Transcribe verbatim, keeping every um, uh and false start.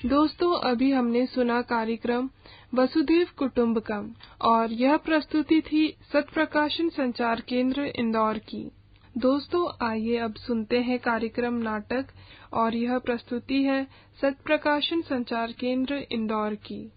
दोस्तों, अभी हमने सुना कार्यक्रम वसुधैव कुटुंबकम और यह प्रस्तुति थी सत्य प्रकाशन संचार केंद्र इंदौर की। दोस्तों, आइए अब सुनते हैं कार्यक्रम नाटक और यह प्रस्तुति है सत्य प्रकाशन संचार केंद्र इंदौर की।